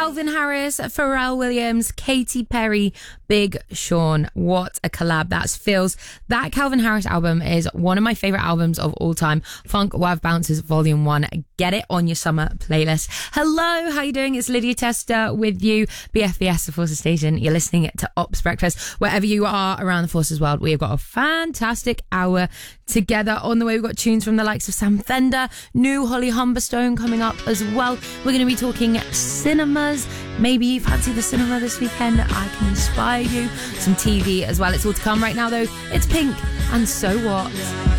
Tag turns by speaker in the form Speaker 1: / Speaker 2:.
Speaker 1: Calvin Harris, Pharrell Williams, Katy Perry, Big Sean. What a collab that feels. That Calvin Harris album is one of my favourite albums of all time. Funk Wav Bouncers Volume 1. Get it on your summer playlist. Hello, how you doing? It's Lydia Tester with you. BFBS, the Forces Station. You're listening to Ops Breakfast. Wherever you are around the Forces world, we have got a fantastic hour together. On the way, we've got tunes from the likes of Sam Fender, new Holly Humberstone coming up as well. We're going to be talking cinemas. Maybe you fancy the cinema this weekend. I can inspire you. Some TV as well. It's all to come right now, though. It's Pink and So What.